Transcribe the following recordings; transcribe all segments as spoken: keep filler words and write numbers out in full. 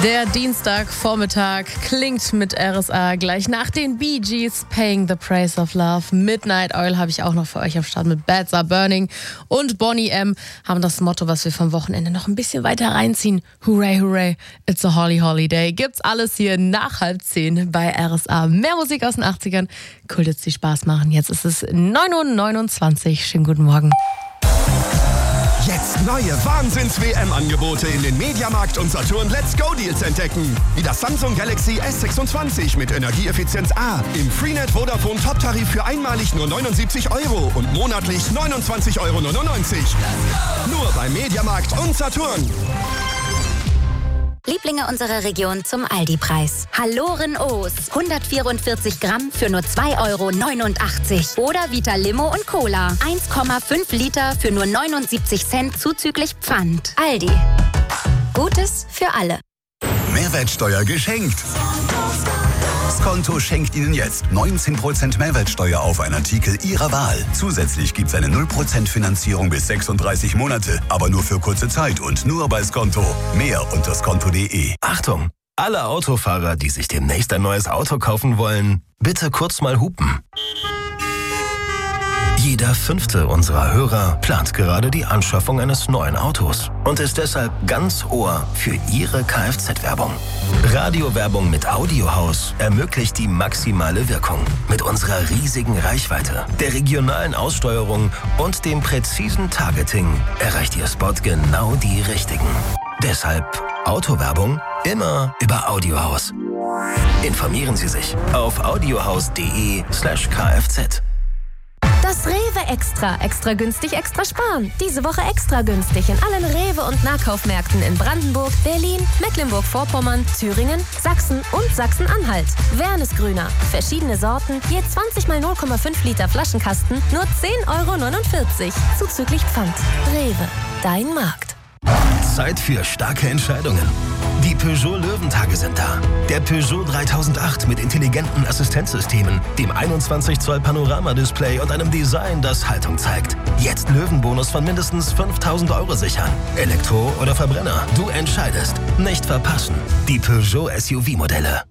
Der Dienstagvormittag klingt mit R S A gleich nach den Bee Gees, Paying the Price of Love. Midnight Oil habe ich auch noch für euch am Start mit Bats Are Burning. Und Bonnie M. haben das Motto, was wir vom Wochenende noch ein bisschen weiter reinziehen. Hooray, hooray, it's a holly holiday. Gibt's alles hier nach halb zehn bei R S A. Mehr Musik aus den achtzigern. Cool, jetzt die Spaß machen. Jetzt ist es neun Uhr neunundzwanzig. Schönen guten Morgen. Jetzt neue Wahnsinns-W M-Angebote in den Mediamarkt und Saturn Let's Go-Deals entdecken. Wie das Samsung Galaxy S sechsundzwanzig mit Energieeffizienz A im Freenet Vodafone Top-Tarif für einmalig nur neunundsiebzig Euro und monatlich neunundzwanzig Euro neunundneunzig. Nur beim Mediamarkt und Saturn. Lieblinge unserer Region zum Aldi-Preis. Halloren O's. hundertvierundvierzig Gramm für nur zwei Euro neunundachtzig. Oder Vita Limo und Cola. eins Komma fünf Liter für nur neunundsiebzig Cent zuzüglich Pfand. Aldi. Gutes für alle. Mehrwertsteuer geschenkt. Skonto schenkt Ihnen jetzt neunzehn Prozent Mehrwertsteuer auf einen Artikel Ihrer Wahl. Zusätzlich gibt es eine null Prozent Finanzierung bis sechsunddreißig Monate, aber nur für kurze Zeit und nur bei Skonto. Mehr unter skonto punkt de. Achtung! Alle Autofahrer, die sich demnächst ein neues Auto kaufen wollen, bitte kurz mal hupen. Jeder fünfte unserer Hörer plant gerade die Anschaffung eines neuen Autos und ist deshalb ganz Ohr für Ihre Kfz-Werbung. Radiowerbung mit Audiohaus ermöglicht die maximale Wirkung. Mit unserer riesigen Reichweite, der regionalen Aussteuerung und dem präzisen Targeting erreicht Ihr Spot genau die Richtigen. Deshalb Autowerbung immer über Audiohaus. Informieren Sie sich auf audiohaus punkt de slash kfz. Das Rewe Extra. Extra günstig, extra sparen. Diese Woche extra günstig in allen Rewe- und Nahkaufmärkten in Brandenburg, Berlin, Mecklenburg-Vorpommern, Thüringen, Sachsen und Sachsen-Anhalt. Wernesgrüner. Verschiedene Sorten, je zwanzig mal null Komma fünf Liter Flaschenkasten, nur zehn Euro neunundvierzig. Zuzüglich Pfand. Rewe. Dein Markt. Zeit für starke Entscheidungen. Die Peugeot Löwentage sind da. Der Peugeot dreitausendacht mit intelligenten Assistenzsystemen, dem einundzwanzig Zoll Panorama-Display und einem Design, das Haltung zeigt. Jetzt Löwenbonus von mindestens fünftausend Euro sichern. Elektro oder Verbrenner, du entscheidest. Nicht verpassen. Die Peugeot S U V-Modelle.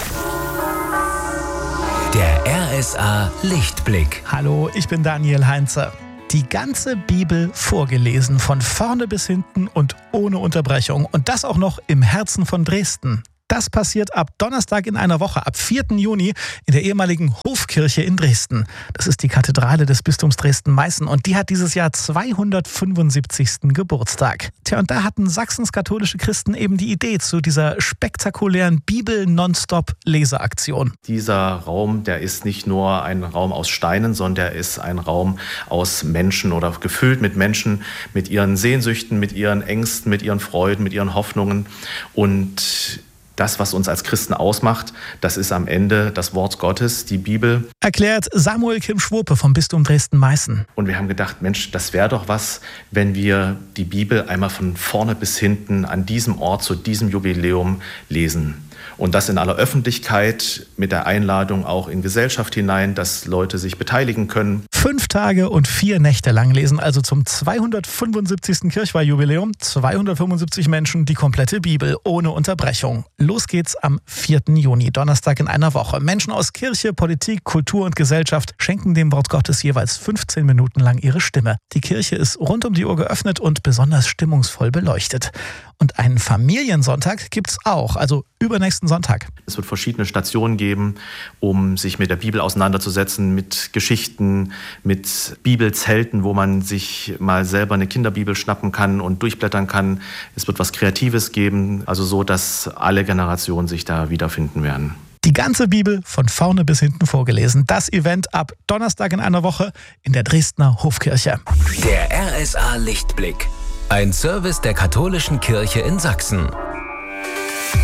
Der R S A Lichtblick. Hallo, ich bin Daniel Heinze. Die ganze Bibel vorgelesen, von vorne bis hinten und ohne Unterbrechung. Und das auch noch im Herzen von Dresden. Das passiert ab Donnerstag in einer Woche, ab vierten Juni in der ehemaligen Hofkirche in Dresden. Das ist die Kathedrale des Bistums Dresden-Meißen und die hat dieses Jahr zweihundertfünfundsiebzigsten Geburtstag. Tja, und da hatten Sachsens katholische Christen eben die Idee zu dieser spektakulären Bibel-Nonstop-Leseaktion. Dieser Raum, der ist nicht nur ein Raum aus Steinen, sondern der ist ein Raum aus Menschen oder gefüllt mit Menschen, mit ihren Sehnsüchten, mit ihren Ängsten, mit ihren Freuden, mit ihren Hoffnungen. Und das, was uns als Christen ausmacht, das ist am Ende das Wort Gottes, die Bibel. Erklärt Samuel Kim Schwope vom Bistum Dresden-Meißen. Und wir haben gedacht, Mensch, das wäre doch was, wenn wir die Bibel einmal von vorne bis hinten an diesem Ort zu diesem Jubiläum lesen. Und das in aller Öffentlichkeit mit der Einladung auch in Gesellschaft hinein, dass Leute sich beteiligen können. Fünf Tage und vier Nächte lang lesen also zum zweihundertfünfundsiebzigsten Kirchweihjubiläum zweihundertfünfundsiebzig Menschen die komplette Bibel ohne Unterbrechung. Los geht's am vierten Juni, Donnerstag in einer Woche. Menschen aus Kirche, Politik, Kultur und Gesellschaft schenken dem Wort Gottes jeweils fünfzehn Minuten lang ihre Stimme. Die Kirche ist rund um die Uhr geöffnet und besonders stimmungsvoll beleuchtet. Und einen Familiensonntag gibt's auch, also übernächsten Sonntag. Es wird verschiedene Stationen geben, um sich mit der Bibel auseinanderzusetzen, mit Geschichten, mit Bibelzelten, wo man sich mal selber eine Kinderbibel schnappen kann und durchblättern kann. Es wird was Kreatives geben, also so, dass alle Generationen sich da wiederfinden werden. Die ganze Bibel von vorne bis hinten vorgelesen. Das Event ab Donnerstag in einer Woche in der Dresdner Hofkirche. Der R S A Lichtblick. Ein Service der katholischen Kirche in Sachsen.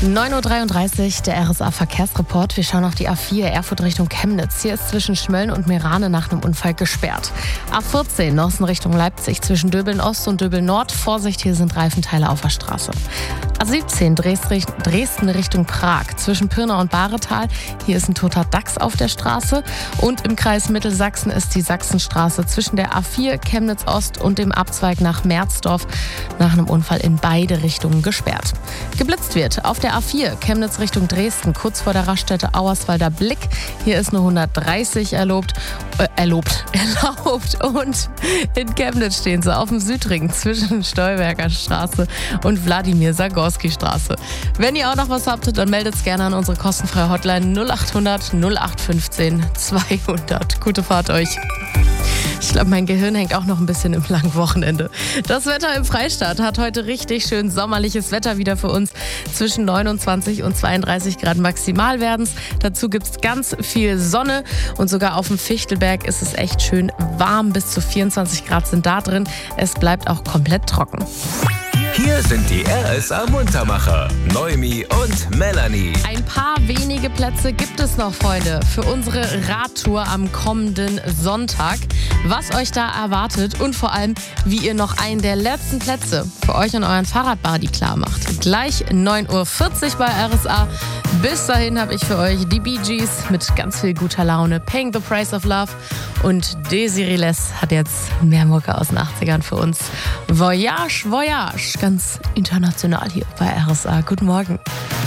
neun Uhr dreiunddreißig, der R S A-Verkehrsreport. Wir schauen auf die A vier, Erfurt Richtung Chemnitz. Hier ist zwischen Schmölln und Meerane nach einem Unfall gesperrt. A vierzehn, Norsten Richtung Leipzig, zwischen Döbeln Ost und Döbeln Nord. Vorsicht, hier sind Reifenteile auf der Straße. A siebzehn, Dresden Richtung Prag, zwischen Pirna und Bahretal. Hier ist ein toter Dachs auf der Straße. Und im Kreis Mittelsachsen ist die Sachsenstraße zwischen der A vier, Chemnitz Ost und dem Abzweig nach Merzdorf nach einem Unfall in beide Richtungen gesperrt. Geblitzt wird auf der A vier, Chemnitz Richtung Dresden, kurz vor der Raststätte Auerswalder Blick. Hier ist nur hundertdreißig erlaubt, äh, erlaubt, erlaubt. Und in Chemnitz stehen sie auf dem Südring zwischen Stolberger Straße und Wladimir-Sagorski-Straße. Wenn ihr auch noch was habt, dann meldet es gerne an unsere kostenfreie Hotline null acht hundert null acht fünfzehn zweihundert. Gute Fahrt euch. Ich glaube, mein Gehirn hängt auch noch ein bisschen im langen Wochenende. Das Wetter im Freistaat hat heute richtig schön sommerliches Wetter wieder für uns. Zwischen neunundzwanzig und zweiunddreißig Grad maximal werden es. Dazu gibt es ganz viel Sonne und sogar auf dem Fichtelberg ist es echt schön warm. Bis zu vierundzwanzig Grad sind da drin. Es bleibt auch komplett trocken. Hier sind die R S A-Muntermacher, Noemi und Melanie. Ein paar wenige Plätze gibt es noch, Freunde, für unsere Radtour am kommenden Sonntag. Was euch da erwartet und vor allem, wie ihr noch einen der letzten Plätze für euch und euren Fahrradbuddy klar macht. Gleich neun Uhr vierzig bei R S A. Bis dahin habe ich für euch die Bee Gees mit ganz viel guter Laune, Paying the Price of Love, und Desiree Les hat jetzt mehr Mucke aus den achtzigern für uns. Voyage, Voyage, ganz international hier bei R S A. Guten Morgen.